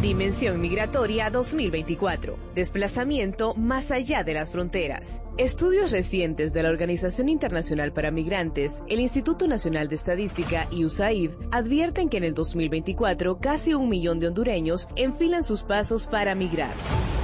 Dimensión Migratoria 2024. Desplazamiento más allá de las fronteras. Estudios recientes de la Organización Internacional para Migrantes, el Instituto Nacional de Estadística y USAID advierten que en el 2024 casi 1 millón de hondureños enfilan sus pasos para migrar.